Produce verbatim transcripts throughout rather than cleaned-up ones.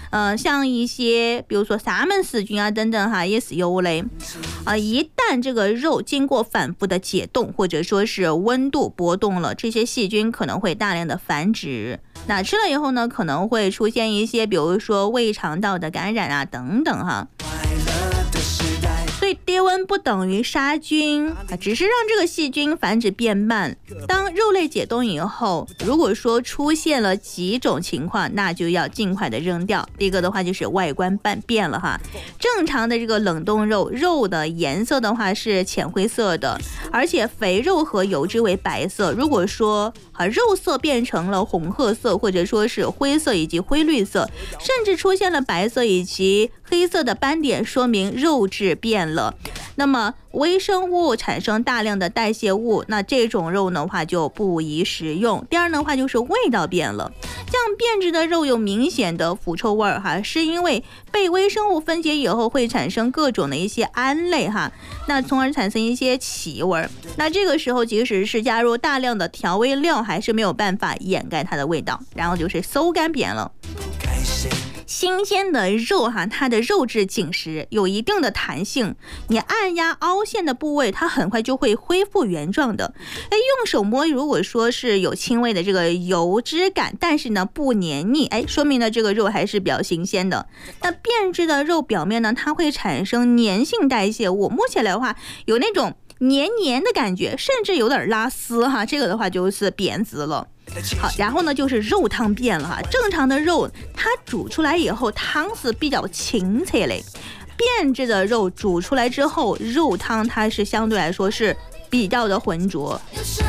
呃，像一些比如说沙门氏菌啊等等哈，也是有的啊。一旦这个肉经过反复的解冻，或者说是温度波动了，这些细菌可能会大量的繁殖。那吃了以后呢，可能会出现一些比如说胃肠道的感染啊等等哈。所以低温不等于杀菌，只是让这个细菌繁殖变慢。当肉类解冻以后，如果说出现了几种情况，那就要尽快的扔掉。第一个的话就是外观变了哈，正常的这个冷冻肉，肉的颜色的话是浅灰色的，而且肥肉和油脂为白色。如果说啊肉色变成了红褐色，或者说是灰色以及灰绿色，甚至出现了白色以及黑色的斑点，说明肉质变了。那么微生物产生大量的代谢物，那这种肉的话就不宜食用。第二的话就是味道变了，像变质的肉有明显的腐臭味儿哈，是因为被微生物分解以后会产生各种的一些胺类哈，那从而产生一些气味。那这个时候即使是加入大量的调味料，还是没有办法掩盖它的味道。然后就是馊干扁了。新鲜的肉哈，它的肉质紧实，有一定的弹性，你按压凹陷的部位，它很快就会恢复原状的。哎，用手摸，如果说是有轻微的这个油脂感，但是呢不黏腻，哎，说明呢这个肉还是比较新鲜的。那变质的肉表面呢，它会产生粘性代谢物，摸起来的话有那种黏黏的感觉，甚至有点拉丝哈，这个的话就是变质了。好，然后呢就是肉汤变了哈。正常的肉它煮出来以后汤是比较清澈嘞，变质的肉煮出来之后肉汤它是相对来说是比较的浑浊。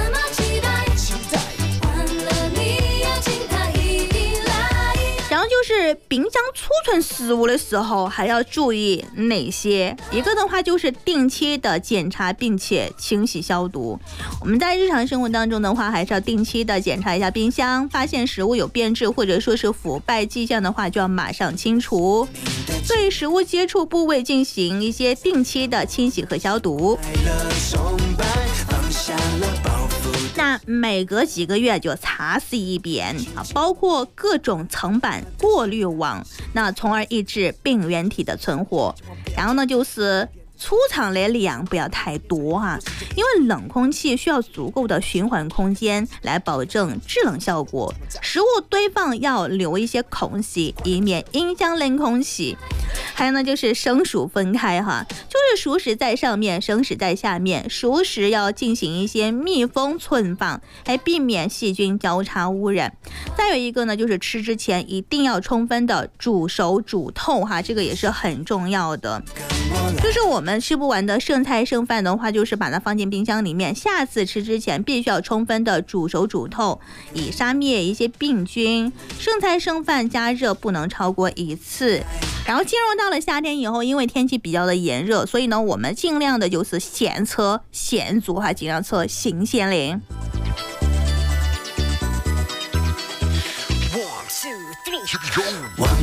然后就是冰箱储存食物的时候还要注意哪些？一个的话就是定期的检查并且清洗消毒。我们在日常生活当中的话，还是要定期的检查一下冰箱，发现食物有变质或者说是腐败迹象的话，就要马上清除。对食物接触部位进行一些定期的清洗和消毒。那每隔几个月就擦拭一遍啊，包括各种层板、过滤网，那从而抑制病原体的存活。然后呢，就是储藏的量不要太多哈、啊，因为冷空气需要足够的循环空间来保证制冷效果。食物堆放要留一些空隙，以免影响冷空气。还有呢，就是生熟分开哈，就是熟食在上面，生食在下面。熟食要进行一些密封存放，来避免细菌交叉污染。再有一个呢，就是吃之前一定要充分的煮熟煮透哈，这个也是很重要的。就是我们吃不完的剩菜剩饭的话，就是把它放进冰箱里面，下次吃之前必须要充分的煮熟煮透，以杀灭一些病菌。剩菜剩饭加热不能超过一次。然后进入到了夏天以后，因为天气比较的炎热，所以呢我们尽量的就是现吃现煮哈，尽量吃新鲜的。